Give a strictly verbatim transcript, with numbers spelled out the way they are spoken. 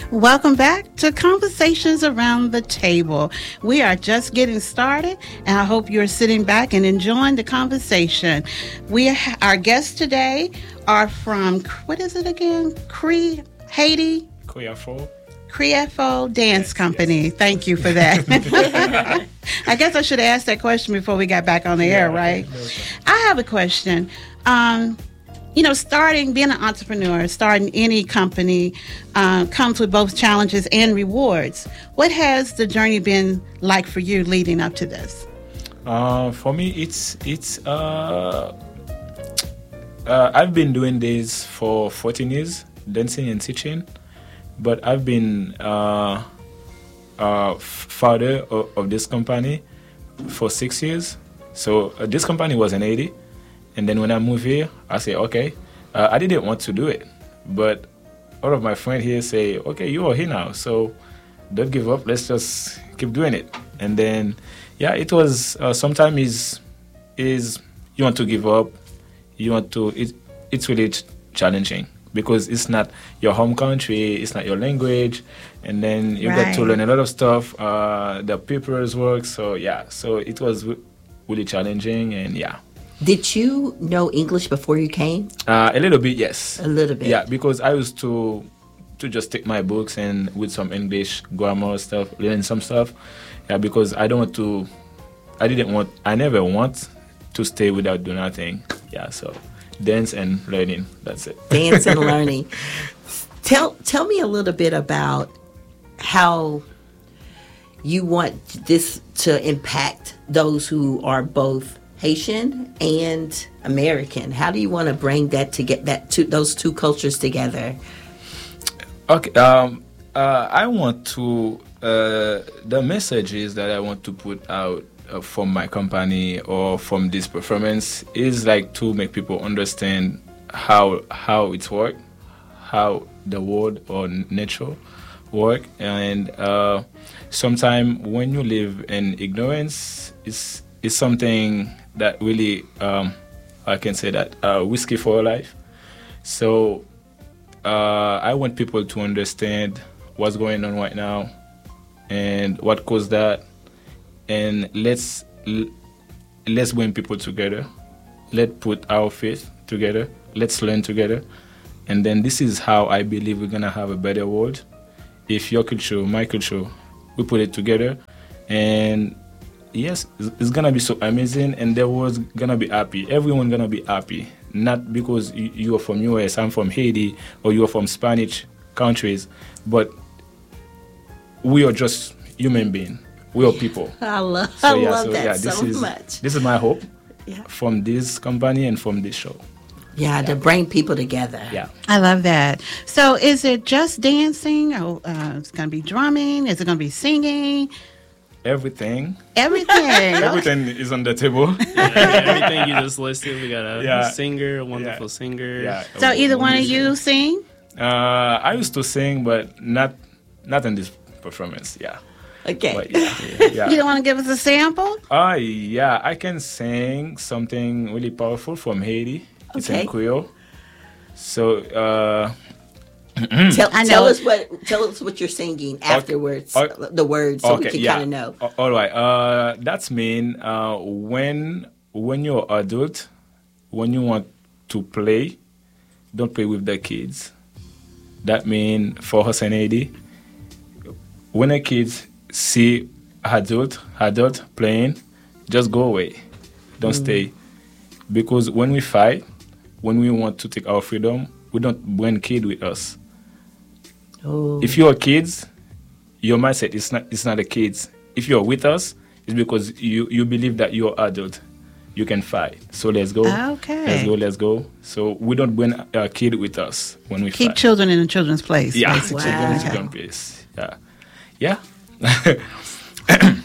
Welcome back to Conversations Around the Table. We are just getting started, and I hope you're sitting back and enjoying the conversation. We, our guests today are from, what is it again? Cree, Haiti? Criafo. Criafo Dance Company. Yes. Thank you for that. I guess I should have asked that question before we got back on the yeah, air, right? No, I have a question. Um, You know, starting, being an entrepreneur, starting any company uh, comes with both challenges and rewards. What has the journey been like for you leading up to this? Uh, for me, it's it's. Uh, uh, I've been doing this for fourteen years, dancing and teaching, but I've been uh, uh, founder of, of this company for six years. So uh, this company was in Haiti. And then when I moved here, I say, okay, uh, I didn't want to do it. But all of my friends here say, okay, you are here now, so don't give up. Let's just keep doing it. And then, yeah, it was, uh, sometimes is is you want to give up. You want to, it, it's really ch- challenging because it's not your home country, it's not your language. And then you right. got to learn a lot of stuff, uh, the papers work. So, yeah, so it was w- really challenging and, yeah. Did you know English before you came? Uh, a little bit, yes. A little bit. Yeah, because I used to to just take my books and with some English grammar stuff, learn some stuff. Yeah, because I don't want to, I didn't want, I never want to stay without doing nothing. Yeah, so dance and learning, that's it. Dance and learning. Tell tell me a little bit about how you want this to impact those who are both Haitian and American. How do you want to bring that to get that two, those two cultures together? Okay, um, uh, I want to uh, the messages that I want to put out uh, from my company or from this performance is like to make people understand how how it's work, how the world or nature work, and uh, sometimes when you live in ignorance, it's it's something that really, um, I can say that, uh, risky for your life. So uh, I want people to understand what's going on right now and what caused that. And let's let's bring people together. Let's put our faith together. Let's learn together. And then this is how I believe we're going to have a better world. If your culture, my culture, we put it together. And yes, it's gonna be so amazing, and the world's gonna be happy. Everyone gonna be happy, not because you are from U S, I'm from Haiti, or you are from Spanish countries, but we are just human beings. We are people. I love, so, yeah, I love so, that yeah, this so is, much. This is my hope yeah. from this company and from this show. Yeah, to bring people together. Yeah, I love that. So, is it just dancing, or uh, it's gonna be drumming? Is it gonna be singing? Everything. Everything. Everything is on the table. Yeah, everything you just listed. We got a yeah. singer, a wonderful yeah. singer. Yeah. So either one of you sing? Uh, I used to sing, but not not in this performance. Yeah. Okay. But yeah, yeah. You don't want to give us a sample? Uh, yeah, I can sing something really powerful from Haiti. It's okay. in Creole. So, uh... tell, tell us what tell us what you're singing afterwards, okay. uh, the words, so okay, we can yeah. kind of know. Uh, all right. Uh, that's mean uh, when when you're adult, when you want to play, don't play with the kids. That mean for us in Haiti, when a kids see adult adult playing, just go away, don't mm. stay, because when we fight, when we want to take our freedom, we don't bring kid with us. Oh. If you're kids, your mindset is not it's not the kids. If you're with us, it's because you, you believe that you're adult. You can fight. So let's go. Okay. Let's go, let's go. So we don't bring a kid with us when we Keep fight. children in a children's place. Yeah. Basically. Wow. Children's place. Yeah. Yeah.